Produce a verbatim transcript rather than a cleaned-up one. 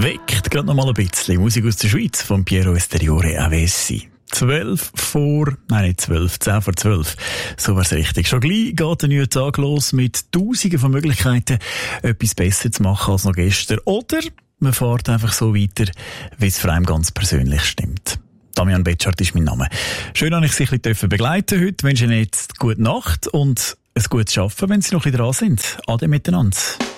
Weckt gerade noch mal ein bisschen Musik aus der Schweiz von Piero Esteriore Avessi. Zwölf vor, nein nicht zwölf, zehn vor zwölf. So wär's richtig. Schon gleich geht der neue Tag los mit tausenden von Möglichkeiten, etwas besser zu machen als noch gestern. Oder man fährt einfach so weiter, wie es für einen ganz persönlich stimmt. Damian Betschart ist mein Name. Schön, dass ich Sie ein bisschen begleiten durfte. Ich wünsche Ihnen jetzt gute Nacht und ein gutes Arbeiten, wenn Sie noch ein bisschen dran sind. Ade miteinander.